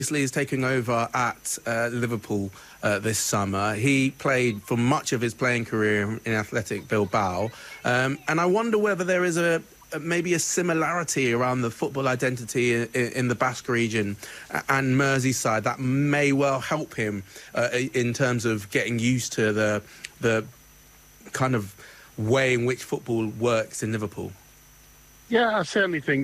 Obviously is taking over at Liverpool this summer. He played for much of his playing career in Athletic Bilbao, and I wonder whether there is maybe a similarity around the football identity in the Basque region and Merseyside that may well help him in terms of getting used to the kind of way in which football works in Liverpool. Yeah, I certainly think